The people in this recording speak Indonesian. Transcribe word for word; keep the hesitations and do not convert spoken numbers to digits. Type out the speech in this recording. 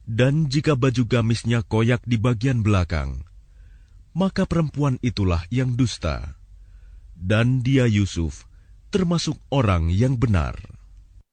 Dan jika baju gamisnya koyak di bagian belakang, maka perempuan itulah yang dusta. Dan dia Yusuf termasuk orang yang benar.